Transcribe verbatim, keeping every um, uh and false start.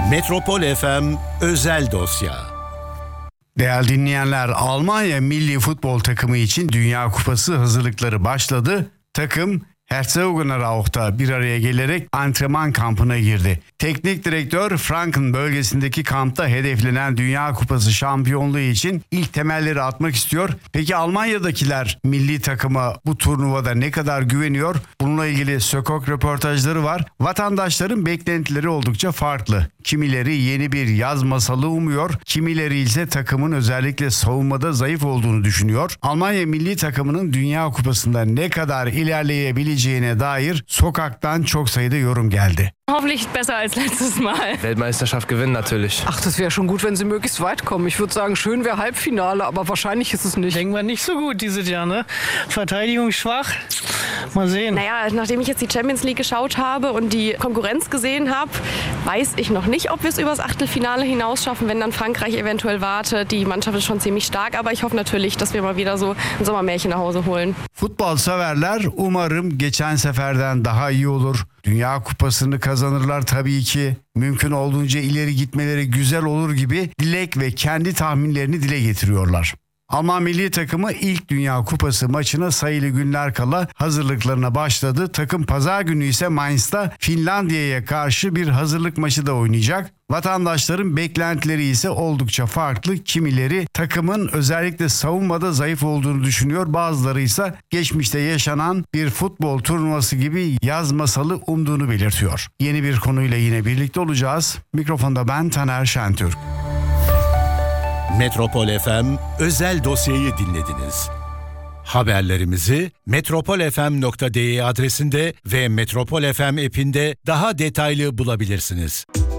Metropol F M Özel Dosya. Değerli dinleyenler, Almanya milli futbol takımı için Dünya Kupası hazırlıkları başladı. Takım Herzogenaurach'ta bir araya gelerek antrenman kampına girdi. Teknik direktör Franken bölgesindeki kampta hedeflenen Dünya Kupası şampiyonluğu için ilk temelleri atmak istiyor. Peki Almanya'dakiler milli takıma bu turnuvada ne kadar güveniyor? Bununla ilgili sokak röportajları var. Vatandaşların beklentileri oldukça farklı. Kimileri yeni bir yaz masalı umuyor, kimileri ise takımın özellikle savunmada zayıf olduğunu düşünüyor. Almanya milli takımının Dünya Kupası'nda ne kadar ilerleyebileceğine dair sokaktan çok sayıda yorum geldi. Hoffentlich besser als letztes Mal. Weltmeisterschaft gewinnen natürlich. Ach, das wäre schon gut, wenn sie möglichst weit kommen. Ich würde sagen, schön wäre Halbfinale, aber wahrscheinlich ist es nicht. Denken wir nicht so gut dieses Jahr, ne? Verteidigung schwach. Mal sehen. Naja, nachdem ich jetzt die Champions League geschaut habe und die Konkurrenz gesehen habe, weiß ich noch nicht, ob wir es übers Achtelfinale hinaus schaffen, wenn dann Frankreich eventuell wartet. Die Mannschaft ist schon ziemlich stark, aber ich hoffe natürlich, dass wir mal wieder so ein Sommermärchen nach Hause holen. Futbol severler umarım geçen seferden daha iyi olur. Dünya Kupası'nı kazanırlar tabii ki. Mümkün olduğunca ileri gitmeleri güzel olur gibi dilek ve kendi tahminlerini dile getiriyorlar. Alman milli takımı ilk Dünya Kupası maçına sayılı günler kala hazırlıklarına başladı. Takım pazar günü ise Mainz'ta Finlandiya'ya karşı bir hazırlık maçı da oynayacak. Vatandaşların beklentileri ise oldukça farklı. Kimileri takımın özellikle savunmada zayıf olduğunu düşünüyor. Bazıları ise geçmişte yaşanan bir futbol turnuvası gibi yaz masalı umduğunu belirtiyor. Yeni bir konuyla yine birlikte olacağız. Mikrofonda ben Taner Şentürk. Metropol F M Özel Dosya'yı dinlediniz. Haberlerimizi metropol f m nokta d e adresinde ve Metropol F M app'inde daha detaylı bulabilirsiniz.